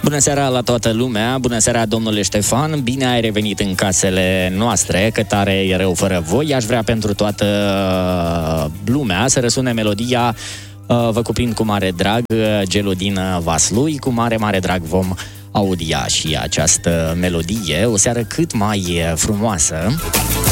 Bună seara la toată lumea, bună seara domnule Ștefan, bine ai revenit în casele noastre, că tare e rău fără voi. Aș vrea pentru toată lumea să răsune melodia Vă cuprind cu mare drag, Gelul din Vaslui. Cu mare, mare drag vom audia și această melodie, o seară cât mai frumoasă.